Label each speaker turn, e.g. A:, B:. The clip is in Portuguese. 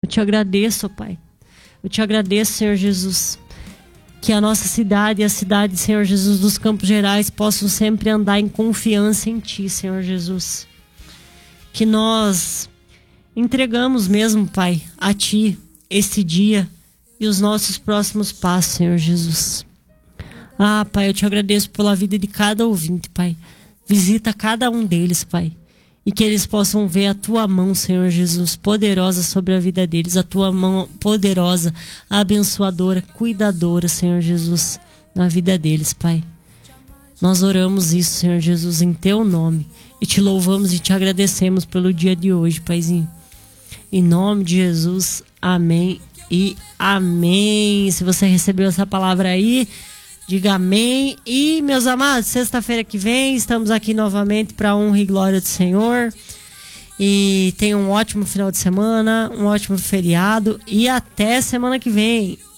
A: te agradeço, Pai. Eu te agradeço, Senhor Jesus, que a nossa cidade e a cidade, Senhor Jesus, dos Campos Gerais possam sempre andar em confiança em Ti, Senhor Jesus. Que nós entregamos mesmo, Pai, a Ti este dia e os nossos próximos passos, Senhor Jesus. Ah, Pai, eu te agradeço pela vida de cada ouvinte, Pai. Visita cada um deles, Pai. E que eles possam ver a Tua mão, Senhor Jesus, poderosa sobre a vida deles. A Tua mão poderosa, abençoadora, cuidadora, Senhor Jesus, na vida deles, Pai. Nós oramos isso, Senhor Jesus, em Teu nome. E te louvamos e te agradecemos pelo dia de hoje, Paizinho. Em nome de Jesus, amém e amém. Se você recebeu essa palavra aí, diga amém. E, meus amados, sexta-feira que vem estamos aqui novamente para a honra e glória do Senhor. E tenham um ótimo final de semana, um ótimo feriado e até semana que vem.